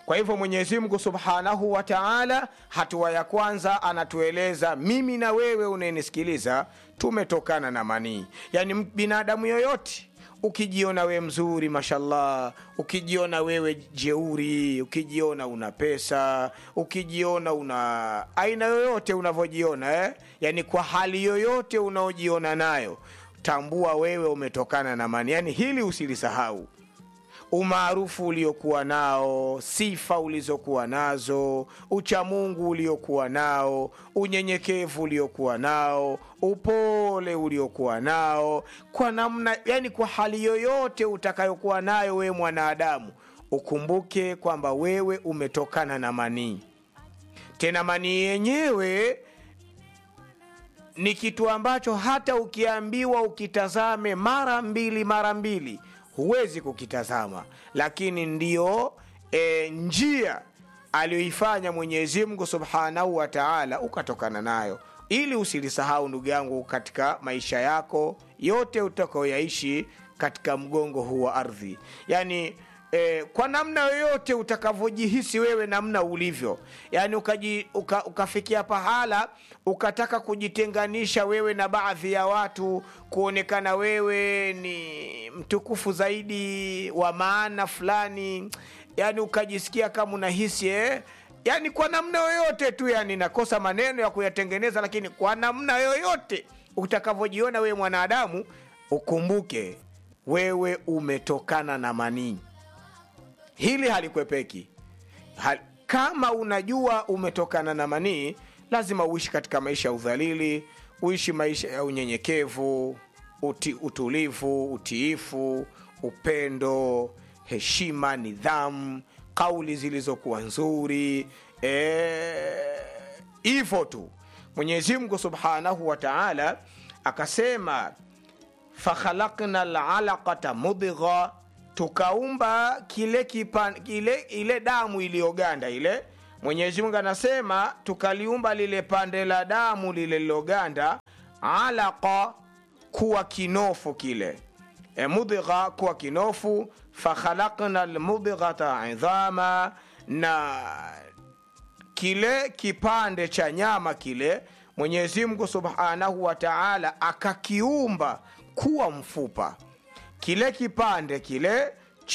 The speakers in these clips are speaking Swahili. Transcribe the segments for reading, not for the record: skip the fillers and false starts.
Kwa hivyo Mwenyezi Mungu Subhanahu wa Ta'ala, hatua ya kwanza anatueleza mimi na wewe unayenisikiliza tumetokana na manii. Yani binadamu yoyote ukijiona wewe mzuri mashallah, ukijiona wewe jeuri, ukijiona una pesa, ukijiona una aina yoyote unavyojiona yani kwa hali yoyote unaojiona nayo, tambua wewe umetokana na manii. Yani hili usilisahau. Umaarufu uliokuwa nao, sifa ulizokuwa nazo, uchamungu uliokuwa nao, unyenyekevu uliokuwa nao, upole uliokuwa nao, kwa namna yani kwa hali yoyote utakayokuwa nayo wewe mwanadamu, ukumbuke kwamba wewe umetokana na manii. Tena manii yenyewe ni kitu ambacho hata ukiambiwa ukitazame mara mbili huwezi kukitazama, lakini ndio njia aliyoifanya Mwenyezi Mungu Subhanahu wa Ta'ala ukatokana nayo, ili usilisahau ndugu yangu katika maisha yako yote utakayoyaishi katika mgongo huu wa ardhi. Yani kwa namna yoyote utakavojihisi wewe namna ulivyo, yani ukafikia pahala ukataka kujitenganisha wewe na baadhi ya watu, kuonekana wewe ni mtukufu zaidi wa maana fulani, yani ukajisikia kama unahisi yani kwa namna yoyote tu, yani nakosa maneno ya kuyatengeneza, lakini kwa namna yoyote utakavojiona wewe mwanadamu, ukumbuke wewe umetokana na manii. Hili halikwepeki. Kama unajua umetokana na manii, lazima uishi katika maisha ya udhalili, uishi maisha ya unyenyekevu, utulivu, utiifu, upendo, heshima, nidhamu, kauli zilizokuwa nzuri, hivyo tu. Mwenyezi Mungu Subhanahu wa Ta'ala akasema fakhalaqna al-'alaqata mudgha, tukaumba ile damu iliyoganda ile. Mwenyezi Mungu anasema tukaliumba lile pande la damu lile liloganda, alaqa kuwa kinofu kile, mudgha kuwa kinofu. Fakhalaqna al-mudghata 'idhama, na kile kipande cha nyama kile Mwenyezi Mungu Subhanahu wa Ta'ala akakiumba kuwa mfupa. Kile kipande kile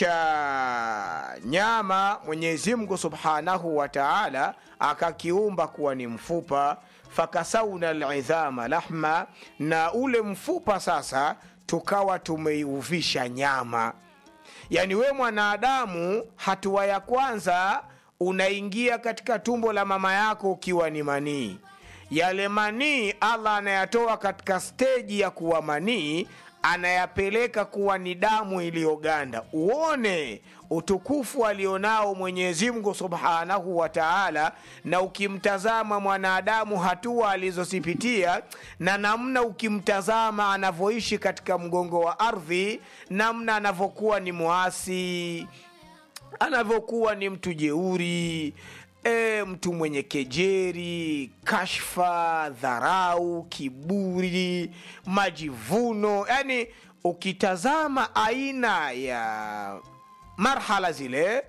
cha nyama Mwenyezi Mungu Subhanahu wa Ta'ala akakiumba kuwa ni mfupa. Fakasawna al-'idhama lahma, na ule mfupa sasa tukawa tumeiuvisha nyama. Yani we mwanadamu, hatua ya kwanza unaingia katika tumbo la mama yako ukiwa ni manii. Yale manii Allah anayatoa katika stage ya kuwa manii, anayapeleka kuwa ni damu iliyoganda. Uone utukufu alionao Mwenyezi Mungu Subhanahu wa Ta'ala, na ukimtazama mwanadamu hatua alizosipitia, na namna ukimtazama anavyoishi katika mgongo wa ardhi, namna anavyokuwa ni muasi, anavyokuwa ni mtu jeuri, mtu mwenye kejeri, kashfa, dharau, kiburi, majivuno. Yani ukitazama aina ya marhala zile,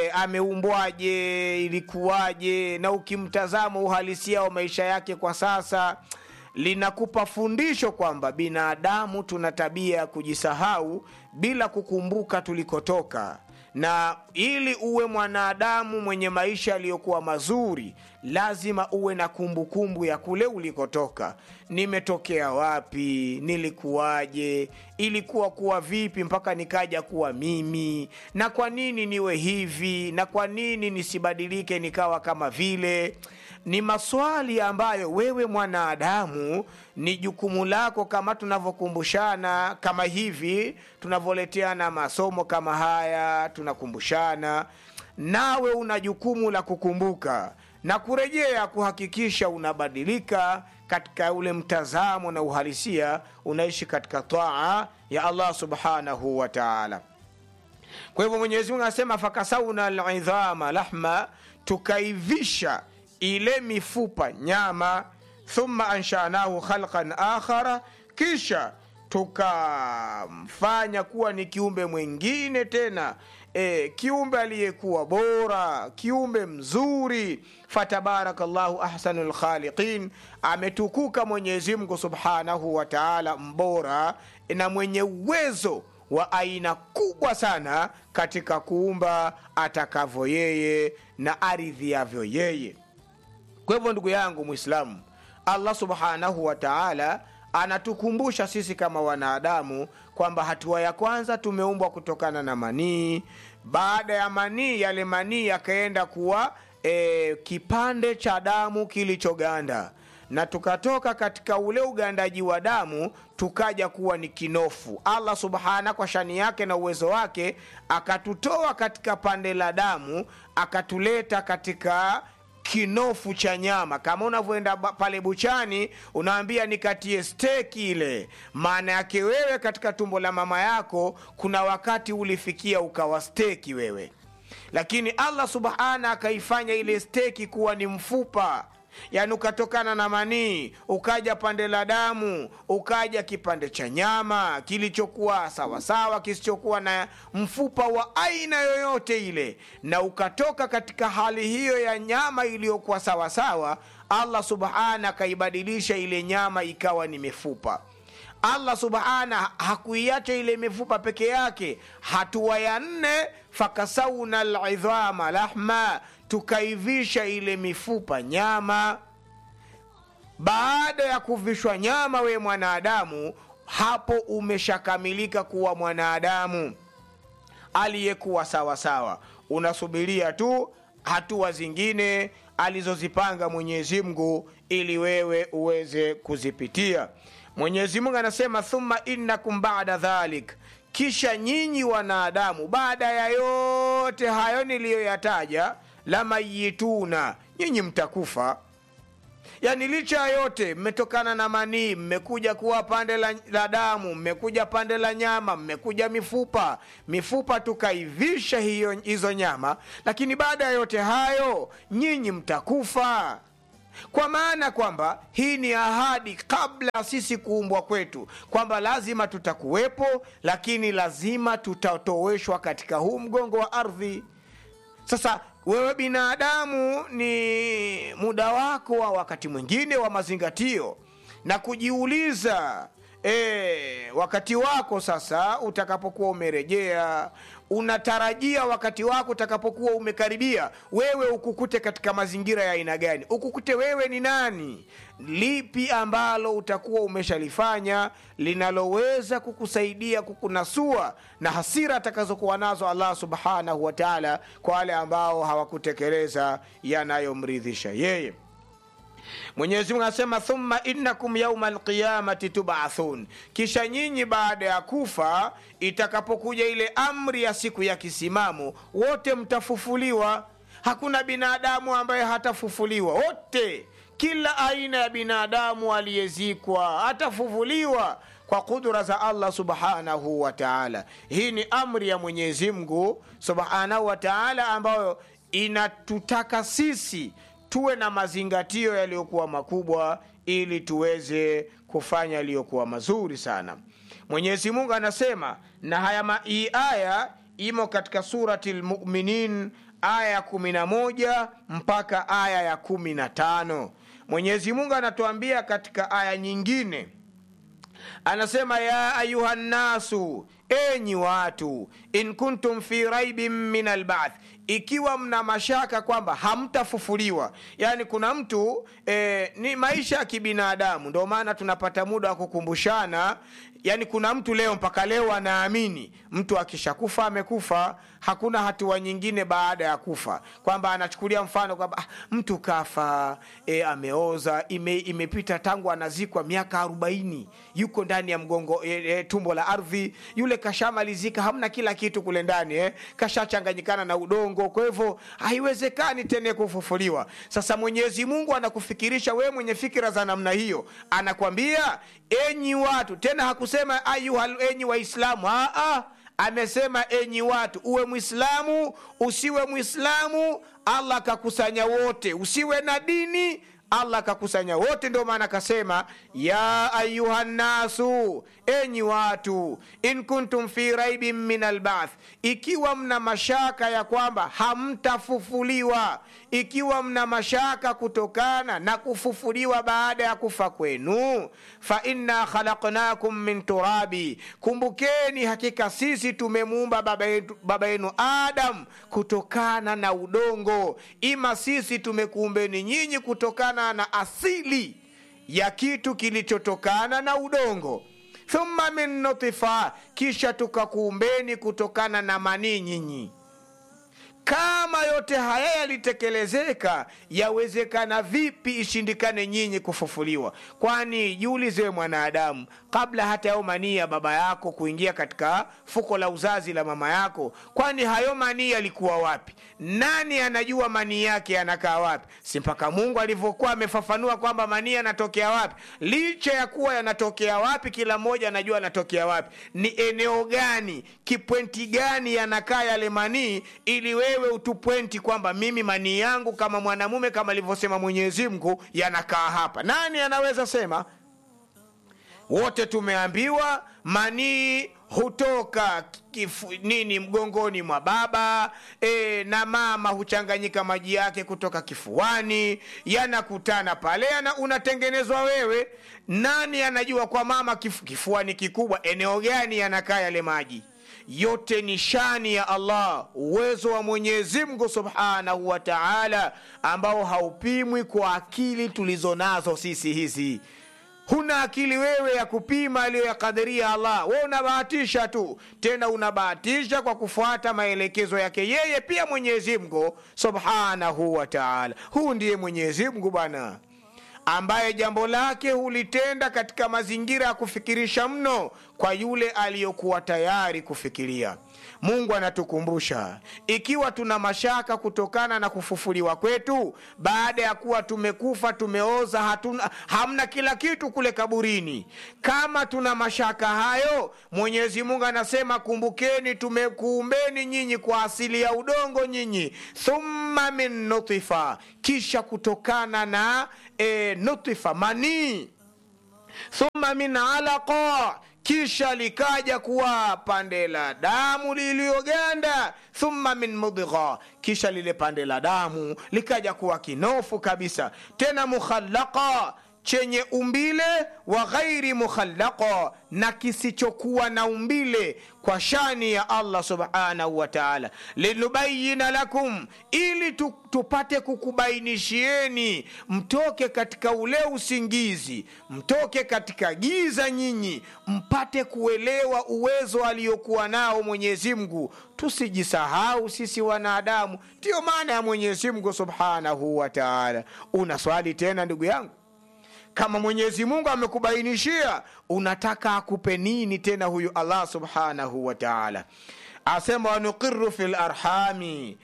ameumbwaje, ilikuwaje, na ukimtazama uhalisia wa maisha yake kwa sasa, linakupa fundisho kwamba binadamu tuna tabia ya kujisahau bila kukumbuka tulikotoka. Na ili uwe mwanadamu mwenye maisha yaliyokuwa mazuri, lazima uwe na kumbukumbu ya kule ulikotoka. Nimetokea wapi, nilikuwaje, ilikuwa kuwa vipi mpaka nikaja kuwa mimi, na kwa nini niwe hivi, na kwa nini nisibadilike nikawa kama vile. Ni maswali ambayo wewe mwanadamu ni jukumu lako, kama tunavyokumbushana kama hivi, tunavoleteana masomo kama haya, tunakumbushana, nawe una jukumu la kukumbuka na kurejea kuhakikisha unabadilika katika ule mtazamo na uhalisia, unaishi katika taa ya Allah Subhanahu wa Ta'ala. Kwa hivyo Mwenyezi Mungu anasema fakasawna al-'idhama lahma, tukaivisha ile mifupa nyama. Thumma ansha'nahu khalqan akhara, kisha tukamfanya kuwa ni kiumbe mwingine tena kiumbe aliyekuwa bora, kiumbe mzuri. Fatabarakallahu ahsanul khaliqin, ametukuka Mwenyezi Mungu Subhanahu wa Ta'ala, mbora na mwenye uwezo wa aina kubwa sana katika kuumba atakavyo yeye na aridhiavyo yeye. Kwa hivyo ndugu yangu Muislamu, Allah Subhanahu wa Ta'ala anatukumbusha sisi kama wanadamu kwamba hatua ya kwanza tumeumbwa kutokana na manii. Baada ya manii, yale manii yakaenda kuwa kipande cha damu kilichoganda, na tukatoka katika ule ugandaji wa damu tukaja kuwa ni kinofu. Allah Subhana kwa shani yake na uwezo wake akatutoa katika pande la damu akatuleta katika kinofu cha nyama. Kama unavyoenda pale buchani unaambia nikatie steki ile, maana yake wewe katika tumbo la mama yako kuna wakati ulifikia ukawa steki wewe, lakini Allah Subhana akaifanya ile steki kuwa ni mfupa. Yani ukatokana na manii ukaja pande la damu, ukaja kipande cha nyama kilichokuwa sawa sawa, kisichokuwa na mfupa wa aina yoyote ile, na ukatoka katika hali hiyo ya nyama iliyokuwa sawa sawa. Allah Subhana kaibadilisha ile nyama ikawa ni mifupa. Allah Subhana hakuiacha ile mifupa peke yake. Hatua ya 4, fakasawna al-idhama lahma, tukaivisha ile mifupa nyama. Baada ya kuvishwa nyama, we mwanadamu, hapo umeshakamilika kuwa mwanadamu aliyekuwa sawa sawa. Unasubiria tu hatua zingine alizozipanga Mwenyezi Mungu ili wewe uweze kuzipitia. Mwenyezi Mungu anasema thumma innakum ba'da dhalik, kisha nyinyi wanadamu baada ya yote hayo niliyoyataja, lamayituna, nyinyi mtakufa. Yani licha yote mmetokana na manii, mmekuja kuwa pande la damu, mmekuja pande la nyama, mmekuja mifupa tukaivisha hizo nyama, lakini baada ya yote hayo nyinyi mtakufa. Kwa maana kwamba hii ni ahadi kabla sisi kuumbwa kwetu, kwamba lazima tutakuwepo, lakini lazima tutatoweshwa katika huu mgongo wa ardhi. Sasa wewe binadamu, ni muda wako wa wakati mwingine wa mazingatio na kujiuliza, wakati wako sasa utakapokuwa umerejea, unatarajia wakati wako utakapokuwa umekaribia, wewe ukukute katika mazingira ya aina gani? Ukukute wewe ni nani? Lipi ambalo utakuwa umeshalifanya linaloweza kukusaidia kukunasua na hasira atakazokuwa nazo Allah Subhanahu wa Ta'ala kwa wale ambao hawakutekeleza yanayomridhisha yeye. Mwenyezi Mungu anasema thumma innakum yawmal qiyamati tub'athun, kisha nyinyi baada ya kufa, itakapokuja ile amri ya siku ya kisimamo, wote mtafufuliwa. Hakuna binadamu ambaye hatafufuliwa. Wote, kila aina ya binadamu aliyezikwa atafufuliwa kwa kudura za Allah Subhanahu wa Ta'ala. Hii ni amri ya Mwenyezi Mungu Subhanahu wa Ta'ala ambayo inatutaka sisi tuwe na mazingatio yaliyokuwa makubwa ili tuweze kufanya yaliyokuwa mazuri sana. Mwenyezi Mungu anasema, na hii aya imo katika surati al-Mu'minin aya 11 mpaka aya 15. Mwenyezi Mungu anatuambia katika aya nyingine, anasema ya ayuhan nasu, enyi watu, in kuntum fi raibin min al-ba'th, ikiwa mna mashaka kwamba hamtafufuliwa. Yani kuna mtu ni maisha ya kibinadamu, ndio maana tunapata muda wa kukumbushana. Yani kuna mtu leo mpaka leo anaamini mtu akishakufa amekufa, hakuna hatua nyingine baada ya kufa, kwamba anachukulia mfano kwamba mtu kafa, ameoza, imepita tangu anazikwa miaka 40, yuko ndani ya mgongo tumbo la ardhi, yule kashamalizika, hamna kila kitu kule ndani, kashachanganyikana na udongo, kwa hivyo haiwezekani tena kufufuliwa. Sasa Mwenyezi Mungu anakufikirisha wewe mwenye fikira za namna hiyo, anakwambia enyi watu. Tena hakusema enyi waislamu, amesema enyi watu. Uwe Muislamu usiwe Muislamu, Allah kakusanya wote. Usiwe na dini, Allah akakusanya wote. Ndio maana akasema ya ayuhan nasu, enyi watu, in kuntum fi raibin min alba'th, ikiwa mna mashaka ya kwamba hamtafufuliwa, ikiwa mna mashaka kutokana na kufufuliwa baada ya kufa kwenu, fa inna khalaqnakum min turabi, kumbukeni hakika sisi tumemuumba baba yenu Adam kutokana na udongo. Ima sisi tumekuumbeni nyinyi kutokana na asili ya kitu kilichotokana na udongo. Thumma min nutfa, kisha tukakuumbeni kutokana na manii nyinyi. Kama yote haya yalitekelezeka, yawezekana vipi ishindikane nyinyi kufufuliwa? Kwani jiulize mwanadamu, kabla hata yao manii ya baba yako kuingia katika fuko la uzazi la mama yako, kwani hayo manii yalikuwa wapi? Nani anajua manii yake yanakaa wapi? Si mpaka Mungu alivyokuwa amefafanua kwamba manii yanatokea wapi. Licha ya kuwa yanatokea wapi, kila mmoja anajua yanatokea wapi, ni eneo gani, kipwenti gani yanakaa yale manii, ili wewe utupwenti kwamba mimi manii yangu kama mwanamume, kama alivyosema Mwenyezi Mungu, yanakaa hapa. Nani anaweza sema? Wote tumeambiwa manii hutoka mgongoni mwa baba, na mama huchanganyika maji yake kutoka kifuani, yanakutana pale, unatengenezwa wewe. Nani anajua kwa mama kifuani kikubwa eneo gani yanakaa yale maji? Yote ni shani ya Allah, uwezo wa Mwenyezi Mungu Subhanahu wa Ta'ala, ambao haupimwi kwa akili tulizonazo sisi hizi. Huna akili wewe ya kupima aliyokadiria Allah. Wewe unabahatisha tu, tena unabahatisha kwa kufuata maelekezo yake yeye pia Mwenyezi Mungu Subhanahu wa Ta'ala. Huu ndiye Mwenyezi Mungu bwana, ambaye jambo lake hulitenda katika mazingira ya kufikirisha mno kwa yule aliyokuwa tayari kufikiria. Mungu anatukumbusha, ikiwa tuna mashaka kutokana na kufufuliwa kwetu baada ya kuwa tumekufa, tumeoza, hamna kila kitu kule kaburini, kama tuna mashaka hayo, Mwenyezi Mungu anasema kumbukeni, tumekuumbeni nyinyi kwa asili ya udongo nyinyi. Thumma min nutfa, kisha kutokana na nutfa manii. Thumma min alaqa, kisha likaja kuwa pande la damu lilioganda. Thumma min mudgha, kisha lile pande la damu likaja kuwa kinofu kabisa, tena mukhallaqa, chenye umbile, wa ghairi mukhallaqa, na kisichokuwa na umbile, kwa shani ya Allah Subhanahu wa Ta'ala. Linubayina lakum, ili tupate kukubainishieni, mtoke katika ule usingizi, mtoke katika giza nyinyi, mpate kuelewa uwezo aliokuwa nao Mwenyezi Mungu. Tusijisahau sisi wanadamu, ndio maana ya Mwenyezi Mungu Subhanahu wa Ta'ala. Una swali tena ndugu yangu? Kama Mwenyezi Mungu amekubainishia, unataka akupe nini tena huyu Allah Subhanahu wa Ta'ala? Asema wanuqirru fil arhami,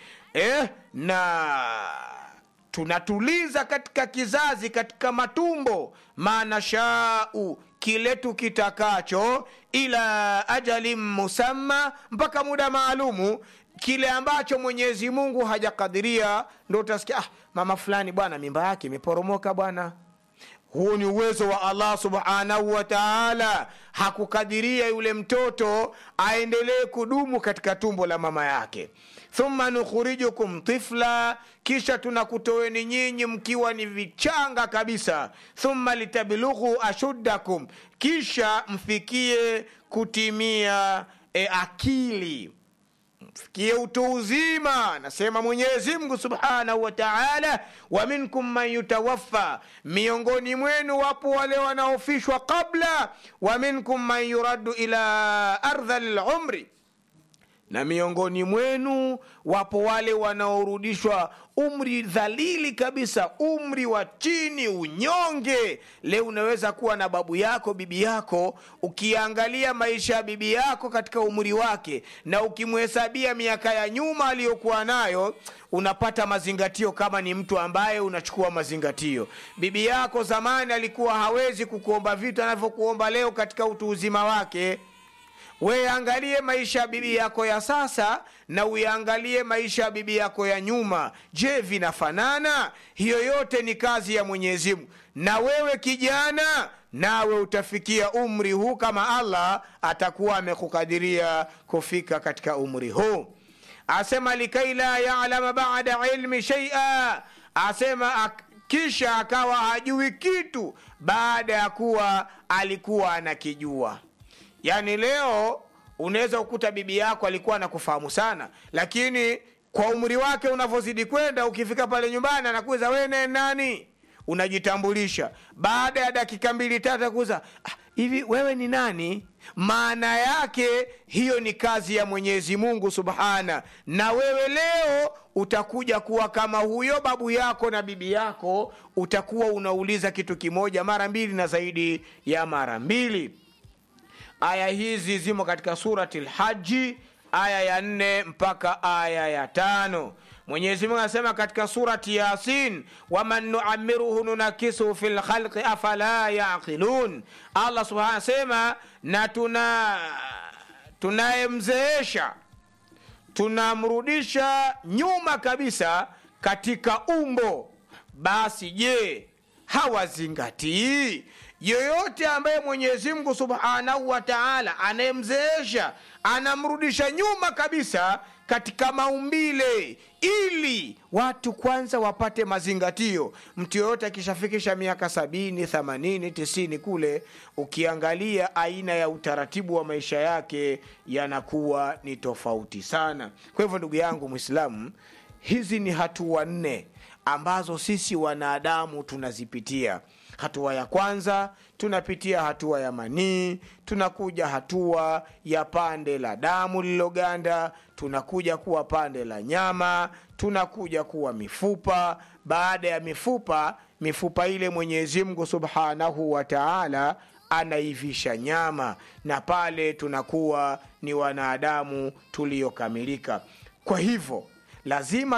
na tunatuliza katika kizazi, katika matumbo, maana shau, kile tukitakacho, ila ajalim musamma, mpaka muda maalumu. Kile ambacho Mwenyezi Mungu hajakadiria, ndio utasikia mama fulani bwana mimba yake imeporomoka bwana. Huu ni uwezo wa Allah Subhanahu wa Ta'ala. Hakukadiria yule mtoto aendelee kudumu katika tumbo la mama yake. Thumma nukhrijukum tifla, kisha tunakutoeni nyinyi mkiwa ni vichanga kabisa. Thumma litablughu ashuddakum, kisha mfikie kutimia akili, fikie utu uzima. Nasema Mwenyezi Mungu Subhanahu wa Ta'ala, wa minkum man yutawaffa, miongoni mwenu wapo wale wanaofishwa kabla, wa minkum man yuraddu ila ardhil umri, na miongoni mwenu wapo wale wanaorudishwa umri dhalili kabisa, umri wa chini, unyonge. Leo unaweza kuwa na babu yako, bibi yako, ukiangalia maisha ya bibi yako katika umri wake na ukimhesabia miaka ya nyuma aliyokuwa nayo, unapata mazingatio kama ni mtu ambaye unachukua mazingatio. Bibi yako zamani alikuwa hawezi kukuomba vitu anavyokuomba leo katika utu uzima wake. Wewe angalie maisha ya bibi yako ya sasa na uangalie maisha ya bibi yako ya nyuma. Je, vinafanana? Hiyo yote ni kazi ya Mwenyezi Mungu. Na wewe kijana, nawe utafikia umri huu kama Allah atakuwa amekukadiria kufika katika umri huu. Asema likai la ya'lama ba'da ilmi shay'a, asema kisha akawa hajui kitu baada ya kuwa alikuwa anakijua. Yani leo unaweza kukuta bibi yako alikuwa anakufahamu sana, lakini kwa umri wake unavyozidi kwenda, ukifika pale nyumbani anakuuliza wewe nani? Unajitambulisha. Baada ya dakika 2-3 kuuliza hivi wewe ni nani? Maana yake hiyo ni kazi ya Mwenyezi Mungu Subhana. Na wewe leo utakuja kuwa kama huyo babu yako na bibi yako, utakuwa unauliza kitu kimoja mara 2 na zaidi ya mara 2. Aya hizi zimo katika surati al-Hajj aya ya 4 mpaka aya ya 5. Mwenyezi Mungu anasema katika surati Yasin, waman nu'ammiruhu nunakisu fil khalqi afala yaqilun. Allah subhanahu anasema, na tunayemzeesha tunamrudisha nyuma kabisa katika umbo, basi je hawazingatii? Yoyote ambaye Mwenyezi Mungu Subhanahu wa Ta'ala anayemzeesha, anamrudisha nyuma kabisa katika maumbile, ili watu kwanza wapate mazingatio. Mtu yoyote akishafikisha miaka 70, 80, 90 kule, ukiangalia aina ya utaratibu wa maisha yake yanakuwa ni tofauti sana. Kwa hivyo ndugu yangu Muislamu, hizi ni hatua 4 ambazo sisi wanadamu tunazipitia. Hatua ya kwanza, tunapitia hatua ya manii, tunakuja hatua ya pande la damu liloganda, tunakuja kuwa pande la nyama, tunakuja kuwa mifupa. Baada ya mifupa ile Mwenyezi Mungu Subhanahu wa Ta'ala anaivisha nyama, na pale tunakuwa ni wanadamu tuliokamilika. Kwa hivyo lazima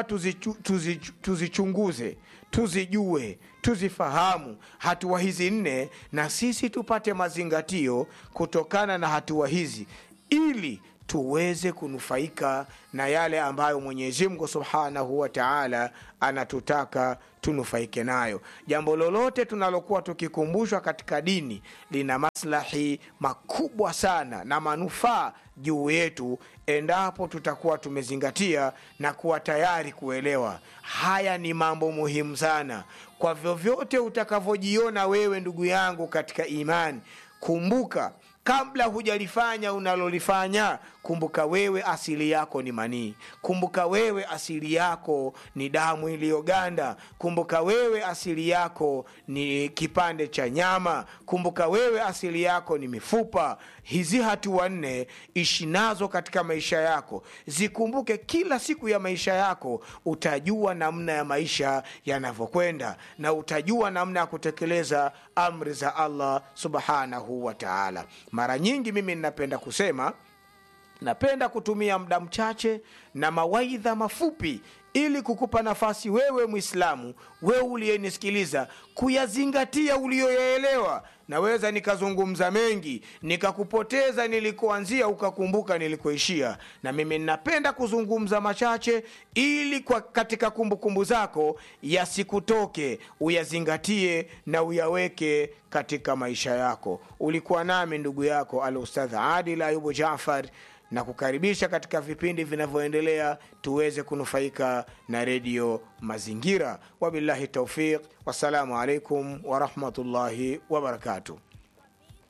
tuzichunguze, tuzijue, tuzifahamu hatua hizi 4, na sisi tupate mazingatio kutokana na hatua hizi, ili tuweze kunufaika na yale ambayo Mwenyezi Mungu Subhanahu wa Ta'ala anatutaka tunufaike nayo. Jambo lolote tunalokuwa tukikumbushwa katika dini lina maslahi makubwa sana na manufaa juu yetu, endapo tutakuwa tumezingatia na kuwa tayari kuelewa. Haya ni mambo muhimu sana. Kwa vyovyote utakavyojiona wewe ndugu yangu katika imani, kumbuka kabla hujalifanya unalolifanya, kumbuka wewe asili yako ni manii. Kumbuka wewe asili yako ni damu iliyoganda. Kumbuka wewe asili yako ni kipande cha nyama. Kumbuka wewe asili yako ni mifupa. Hizi hatua 4 ishi nazo katika maisha yako. Zikumbuke kila siku ya maisha yako, utajua namna ya maisha yanavyokwenda, na utajua namna ya kutekeleza amri za Allah Subhanahu wa Ta'ala. Mara nyingi mimi ninapenda kusema, napenda kutumia muda mchache na mawaidha mafupi ili kukupa nafasi wewe Muislamu, wewe uliyenisikiliza, kuyazingatia uliyoyaelewa. Naweza nikazungumza mengi, nikakupoteza nilikoanzia ukakumbuka nilikoishia. Na mimi ninapenda kuzungumza machache ili katika kumbukumbu zako yasikutoke, uyazingatie na uyaweke katika maisha yako. Ulikuwa nami ndugu yako Al-Ustadh Adil Ayubu Jaafar, na kukaribisha katika vipindi vinavyoendelea tuweze kunufaika na redio Mazingira. Wabillahi tawfiq. Wassalamu alaikum wa rahmatullahi wa barakatuh.